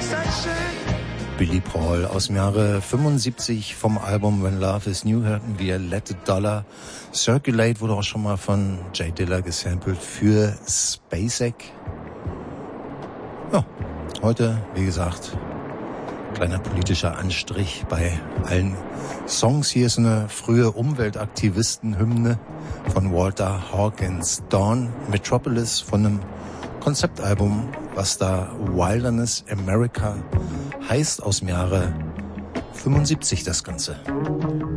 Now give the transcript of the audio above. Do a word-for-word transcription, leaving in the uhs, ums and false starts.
Billy Paul aus dem Jahre fünfundsiebzig vom Album When Love Is New hörten wir Let the Dollar Circulate, wurde auch schon mal von Jay Dilla gesampelt für Spacek. Ja, heute, wie gesagt, kleiner politischer Anstrich bei allen Songs. Hier ist eine frühe Umweltaktivisten-Hymne von Walter Hawkins. Dawn Metropolis von einem Konzeptalbum, was da Wilderness America heißt, aus dem Jahre fünfundsiebzig das Ganze.